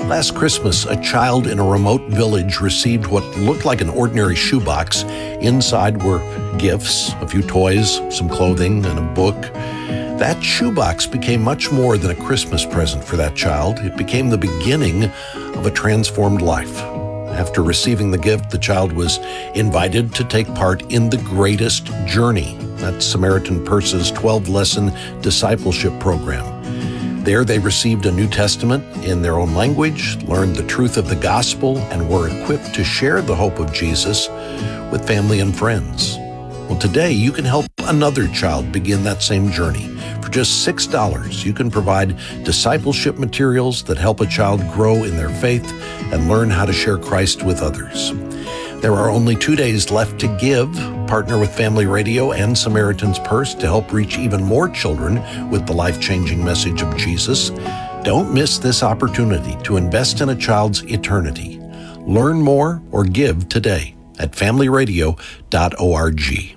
Last Christmas, a child in a remote village received what looked like an ordinary shoebox. Inside were gifts, a few toys, some clothing, and a book. That shoebox became much more than a Christmas present for that child. It became the beginning of a transformed life. After receiving the gift, the child was invited to take part in the Greatest Journey. That's Samaritan Purse's 12-lesson discipleship program. There they received a New Testament in their own language, learned the truth of the gospel, and were equipped to share the hope of Jesus with family and friends. Well, today you can help another child begin that same journey. For just $6, you can provide discipleship materials that help a child grow in their faith and learn how to share Christ with others. There are only 2 days left to give. Partner with Family Radio and Samaritan's Purse to help reach even more children with the life-changing message of Jesus. Don't miss this opportunity to invest in a child's eternity. Learn more or give today at familyradio.org.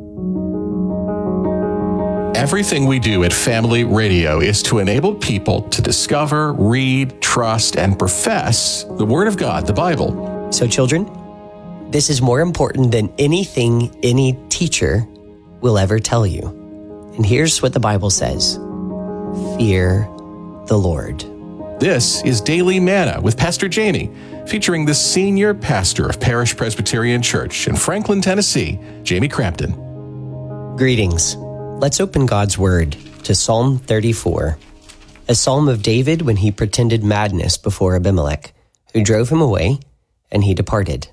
Everything we do at Family Radio is to enable people to discover, read, trust, and profess the Word of God, the Bible. So children, this is more important than anything any teacher will ever tell you. And here's what the Bible says. Fear the Lord. This is Daily Manna with Pastor Jamie, featuring the senior pastor of Parish Presbyterian Church in Franklin, Tennessee, Jamie Crampton. Greetings. Let's open God's Word to Psalm 34, a psalm of David when he pretended madness before Abimelech, who drove him away, and he departed.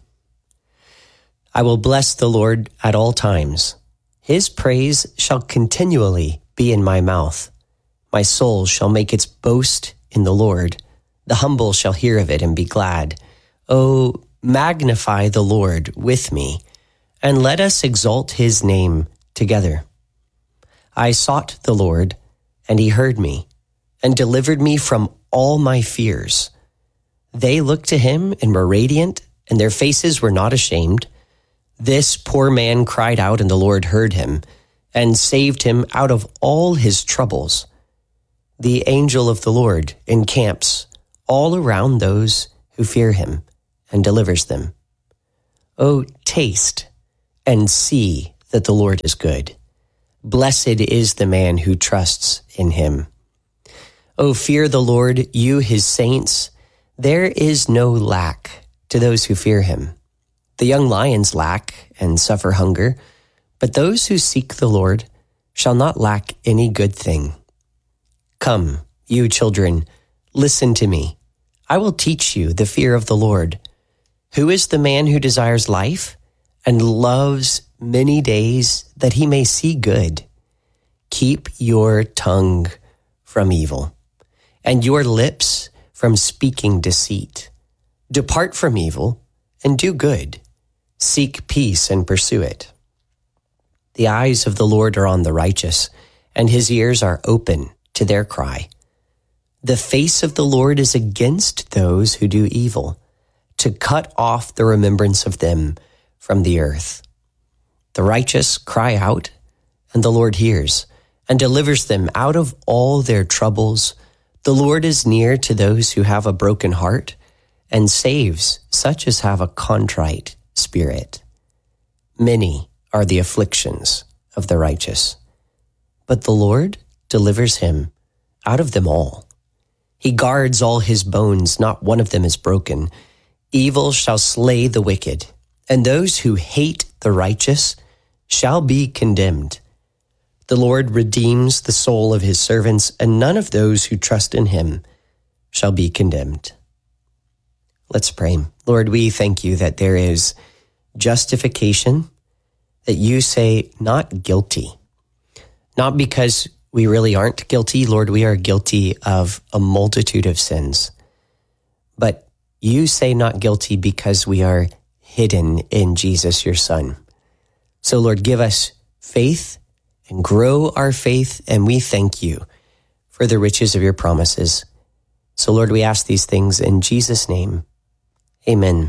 I will bless the Lord at all times. His praise shall continually be in my mouth. My soul shall make its boast in the Lord. The humble shall hear of it and be glad. Oh, magnify the Lord with me, and let us exalt his name together. I sought the Lord, and he heard me, and delivered me from all my fears. They looked to him and were radiant, and their faces were not ashamed. This poor man cried out, and the Lord heard him, and saved him out of all his troubles. The angel of the Lord encamps all around those who fear him, and delivers them. Oh, taste and see that the Lord is good. Blessed is the man who trusts in him. Oh, fear the Lord, you his saints. There is no lack to those who fear him. The young lions lack and suffer hunger, but those who seek the Lord shall not lack any good thing. Come, you children, listen to me. I will teach you the fear of the Lord. Who is the man who desires life and loves many days that he may see good? Keep your tongue from evil, and your lips from speaking deceit. Depart from evil and do good. Seek peace and pursue it. The eyes of the Lord are on the righteous, and his ears are open to their cry. The face of the Lord is against those who do evil, to cut off the remembrance of them from the earth. The righteous cry out, and the Lord hears, and delivers them out of all their troubles. The Lord is near to those who have a broken heart, and saves such as have a contrite spirit. Many are the afflictions of the righteous, but the Lord delivers him out of them all. He guards all his bones, not one of them is broken. Evil shall slay the wicked, and those who hate the righteous shall be condemned. The Lord redeems the soul of his servants, and none of those who trust in him shall be condemned. Let's pray. Lord, we thank you that there is justification, that you say not guilty. Not because we really aren't guilty, Lord, we are guilty of a multitude of sins. But you say not guilty because we are hidden in Jesus, your Son. So, Lord, give us faith and grow our faith, and we thank you for the riches of your promises. So, Lord, we ask these things in Jesus' name. Amen.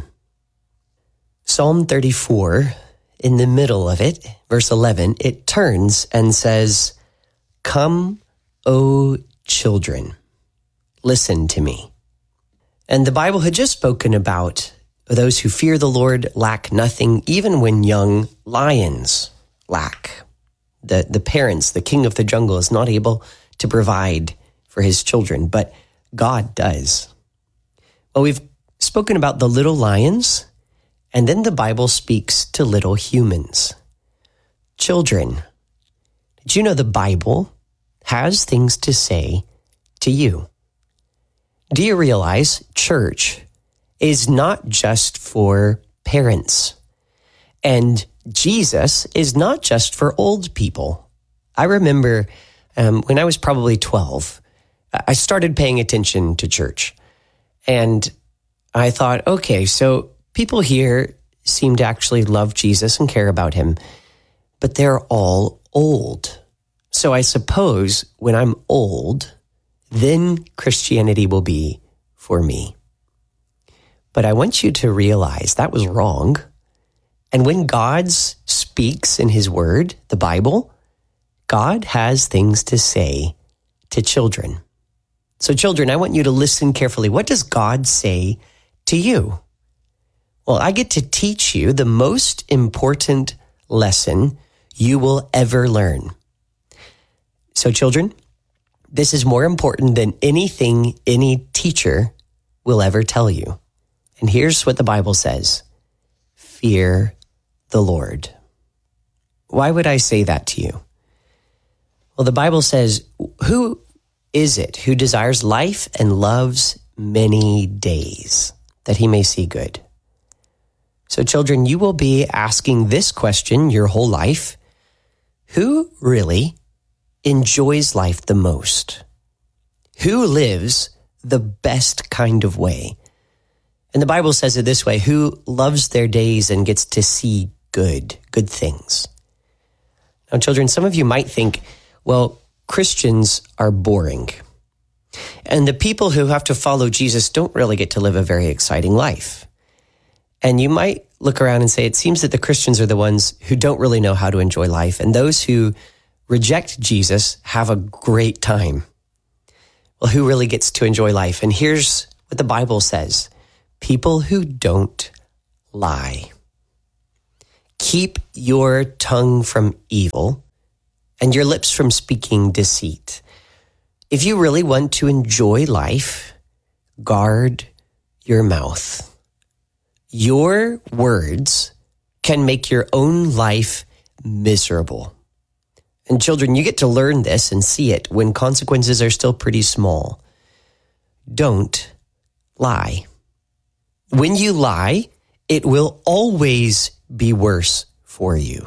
Psalm 34, in the middle of it, verse 11, it turns and says, "Come, O children, listen to me." And the Bible had just spoken about those who fear the Lord lack nothing, even when young lions lack. The parents, the king of the jungle, is not able to provide for his children, but God does. Well, we've spoken about the little lions, and then the Bible speaks to little humans. Children, did you know the Bible has things to say to you? Do you realize church is not just for parents, and Jesus is not just for old people? I remember when I was probably 12, I started paying attention to church, and I thought, okay, so people here seem to actually love Jesus and care about him, but they're all old. So I suppose when I'm old, then Christianity will be for me. But I want you to realize that was wrong. And when God speaks in his word, the Bible, God has things to say to children. So children, I want you to listen carefully. What does God say to you? Well, I get to teach you the most important lesson you will ever learn. So children, this is more important than anything any teacher will ever tell you. And here's what the Bible says: fear the Lord. Why would I say that to you? Well, the Bible says, who is it who desires life and loves many days, that he may see good? So children, you will be asking this question your whole life: who really enjoys life the most? Who lives the best kind of way? And the Bible says it this way: who loves their days and gets to see good things? Now, children, some of you might think, well, Christians are boring, and the people who have to follow Jesus don't really get to live a very exciting life. And you might look around and say, it seems that the Christians are the ones who don't really know how to enjoy life, and those who reject Jesus have a great time. Well, who really gets to enjoy life? And here's what the Bible says: people who don't lie. Keep your tongue from evil and your lips from speaking deceit. If you really want to enjoy life, guard your mouth. Your words can make your own life miserable. And children, you get to learn this and see it when consequences are still pretty small. Don't lie. When you lie, it will always be worse for you.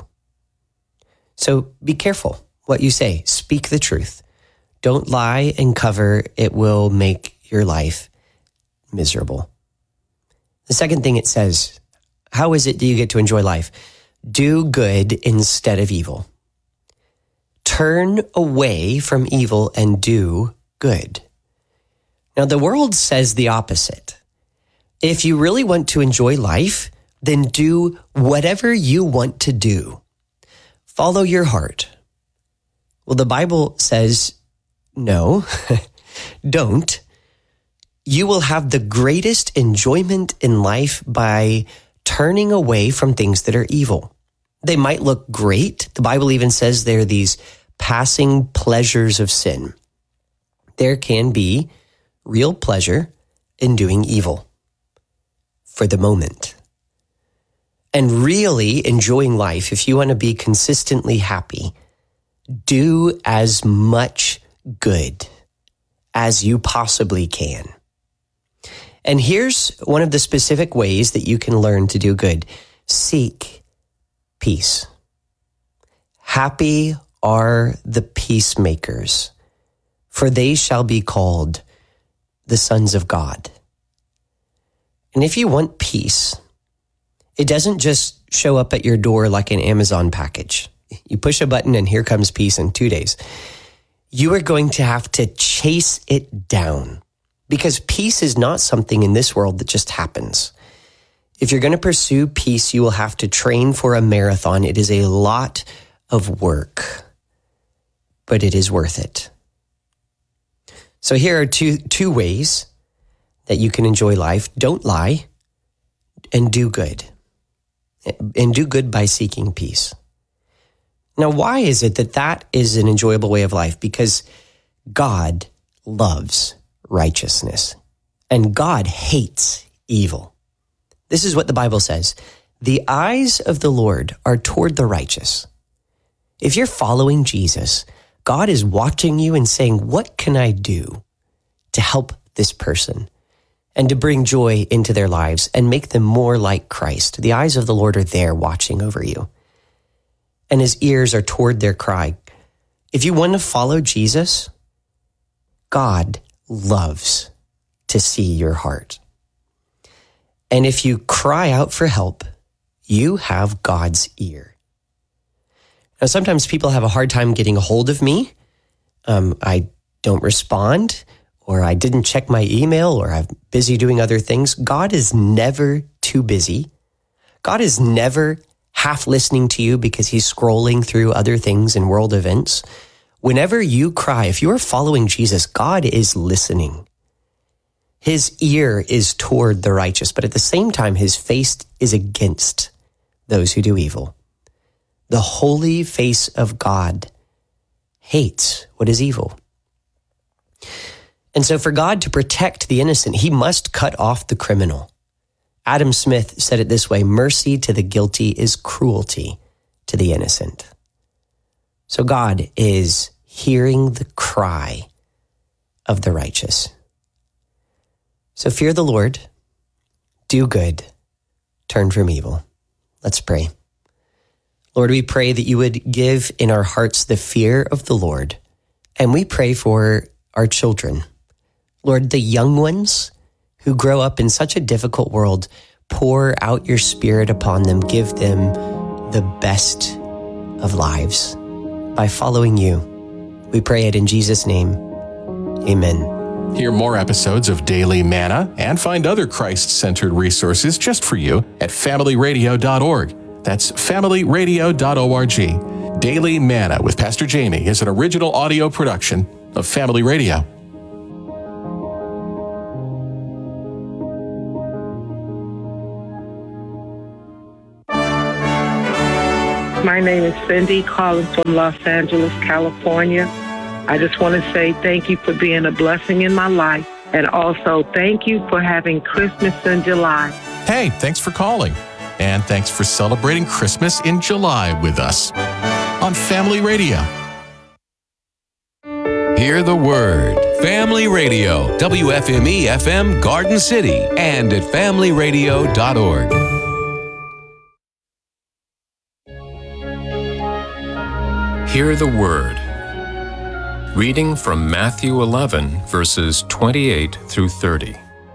So be careful what you say. Speak the truth. Don't lie and cover. It will make your life miserable. The second thing it says, how is it that you get to enjoy life? Do good instead of evil. Turn away from evil and do good. Now, the world says the opposite. If you really want to enjoy life, then do whatever you want to do. Follow your heart. Well, the Bible says, no, don't. You will have the greatest enjoyment in life by turning away from things that are evil. They might look great. The Bible even says they're these passing pleasures of sin. There can be real pleasure in doing evil for the moment. And really enjoying life, if you want to be consistently happy, do as much good as you possibly can. And here's one of the specific ways that you can learn to do good. Seek peace. Happy are the peacemakers, for they shall be called the sons of God. And if you want peace, it doesn't just show up at your door like an Amazon package. You push a button and here comes peace in 2 days. You are going to have to chase it down, because peace is not something in this world that just happens. If you're going to pursue peace, you will have to train for a marathon. It is a lot of work, but it is worth it. So here are two ways that you can enjoy life. Don't lie, and do good. And do good by seeking peace. Now, why is it that that is an enjoyable way of life? Because God loves righteousness, and God hates evil. This is what the Bible says. The eyes of the Lord are toward the righteous. If you're following Jesus, God is watching you and saying, what can I do to help this person and to bring joy into their lives and make them more like Christ? The eyes of the Lord are there watching over you, and his ears are toward their cry. If you want to follow Jesus, God loves to see your heart. And if you cry out for help, you have God's ear. Now, sometimes people have a hard time getting a hold of me. I don't respond, or I didn't check my email, or I'm busy doing other things. God is never too busy. God is never half listening to you because he's scrolling through other things and world events. Whenever you cry, if you're following Jesus, God is listening. His ear is toward the righteous, but at the same time, his face is against those who do evil. The holy face of God hates what is evil. And so for God to protect the innocent, he must cut off the criminal. Adam Smith said it this way: mercy to the guilty is cruelty to the innocent. So God is hearing the cry of the righteous. So fear the Lord, do good, turn from evil. Let's pray. Lord, we pray that you would give in our hearts the fear of the Lord, and we pray for our children. Lord, the young ones who grow up in such a difficult world, pour out your Spirit upon them, give them the best of lives by following you. We pray it in Jesus' name. Amen. Hear more episodes of Daily Manna and find other Christ-centered resources just for you at familyradio.org. That's familyradio.org. Daily Manna with Pastor Jamie is an original audio production of Family Radio. My name is Cindy, calling from Los Angeles, California. I just want to say thank you for being a blessing in my life, and also thank you for having Christmas in July. Hey, thanks for calling, and thanks for celebrating Christmas in July with us on Family Radio. Hear the Word. Family Radio, WFME-FM Garden City, and at familyradio.org. Hear the Word. Reading from Matthew 11, verses 28 through 30.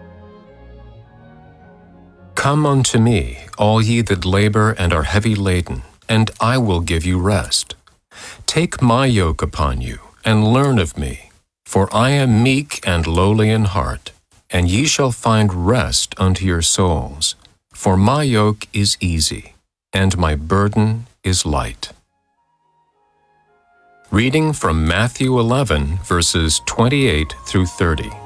Come unto me, all ye that labor and are heavy laden, and I will give you rest. Take my yoke upon you, and learn of me, for I am meek and lowly in heart, and ye shall find rest unto your souls. For my yoke is easy, and my burden is light. Reading from Matthew 11, verses 28 through 30.